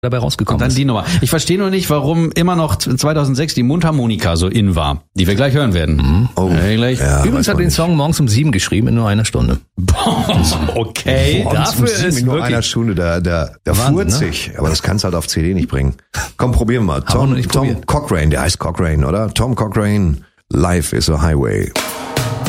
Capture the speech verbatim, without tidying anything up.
dabei rausgekommen Und dann ist. die Nummer. Ich verstehe nur nicht, warum immer noch zweitausendsechs die Mundharmonika so in war, die wir gleich hören werden. Mhm. Oh, ja, gleich. ja, Übrigens hat den nicht. Song morgens um sieben geschrieben in nur einer Stunde. Okay. Morgens dafür um sieben ist in nur wirklich- einer Stunde, da, da, da Wahnsinn, furzt ne? sich. Aber das kannst halt auf C D nicht bringen. Komm, probieren wir mal. Haben wir noch Tom, nicht Tom probiert. Cochrane, der heißt Cochrane, oder? Tom Cochrane, Life is a Highway.